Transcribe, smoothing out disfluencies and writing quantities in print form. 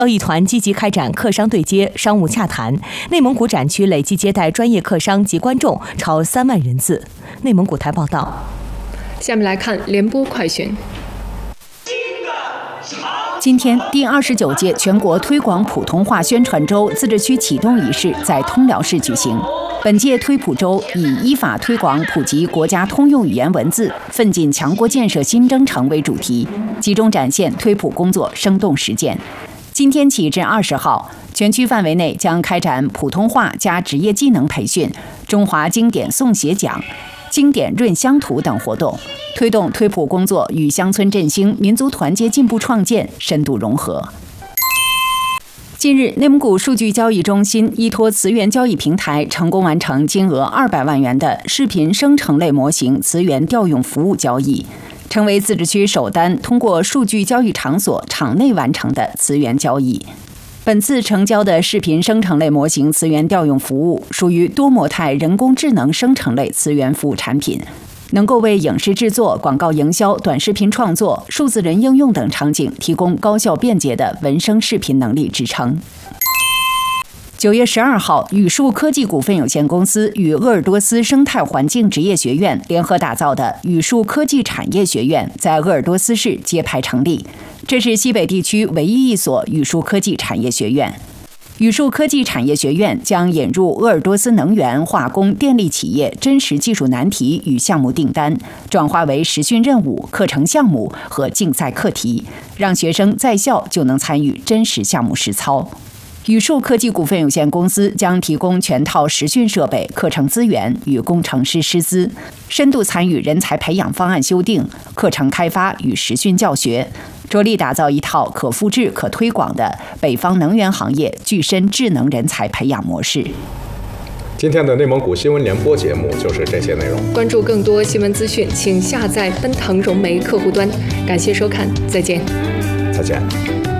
贸易团积极开展客商对接、商务洽谈。内蒙古展区累计接待专业客商及观众超3万人次。内蒙古台报道。 下面来看联播快讯。 今天，第29届全国推广普通话宣传周自治区启动仪式在通辽市举行。本届推普周以依法推广普及国家通用语言文字，奋进强国建设新征程为主题，集中展现推普工作生动实践。今天起至20号，全区范围内将开展普通话加职业技能培训、中华经典诵写讲、经典润乡土等活动，推动推普工作与乡村振兴、民族团结进步创建深度融合。近日，内蒙古数据交易中心依托词源交易平台，成功完成金额200万元的视频生成类模型词源调用服务交易，成为自治区首单通过数据交易场所场内完成的词源交易。本次成交的视频生成类模型词源调用服务属于多模态人工智能生成类词源服务产品，能够为影视制作、广告营销、短视频创作、数字人应用等场景提供高效便捷的文声视频能力支撑。9月12号，宇树科技股份有限公司与鄂尔多斯生态环境职业学院联合打造的宇树科技产业学院在鄂尔多斯市揭牌成立。这是西北地区唯一一所宇树科技产业学院。宇树科技产业学院将引入鄂尔多斯能源、化工、电力企业真实技术难题与项目订单，转化为实训任务、课程项目和竞赛课题，让学生在校就能参与真实项目实操。宇树科技股份有限公司将提供全套实训设备、课程资源与工程师师资，深度参与人才培养方案修订、课程开发与实训教学，着力打造一套可复制、可推广的北方能源行业具身智能人才培养模式。 今天的内蒙古新闻联播节目就是这些内容。 关注更多新闻资讯，请下载奔腾融媒客户端。感谢收看，再见。 再见。